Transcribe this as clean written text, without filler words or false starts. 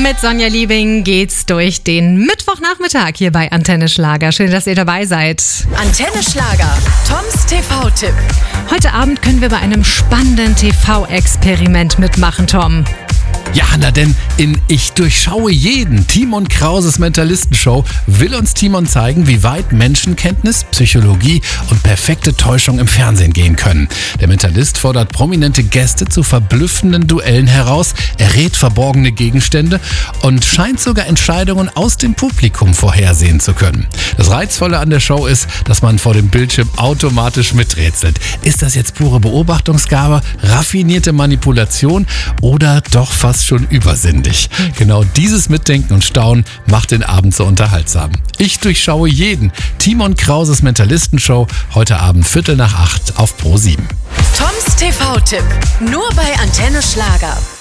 Mit Sonja Liebing geht's durch den Mittwochnachmittag hier bei Antenne Schlager. Schön, dass ihr dabei seid. Antenne Schlager, Toms TV-Tipp. Heute Abend können wir bei einem spannenden TV-Experiment mitmachen, Tom. Ja, na denn in Ich durchschaue jeden, Timon Krauses Mentalistenshow, will uns Timon zeigen, wie weit Menschenkenntnis, Psychologie und perfekte Täuschung im Fernsehen gehen können. Der Mentalist fordert prominente Gäste zu verblüffenden Duellen heraus, errät verborgene Gegenstände und scheint sogar Entscheidungen aus dem Publikum vorhersehen zu können. Das Reizvolle an der Show ist, dass man vor dem Bildschirm automatisch miträtselt. Ist das jetzt pure Beobachtungsgabe, raffinierte Manipulation oder doch fast schon übersinnlich? Genau dieses Mitdenken und Staunen macht den Abend so unterhaltsam. Ich durchschaue jeden. Timon Krauses Mentalistenshow, heute Abend 7:15 auf Pro7. Toms TV-Tipp, nur bei Antenne Schlager.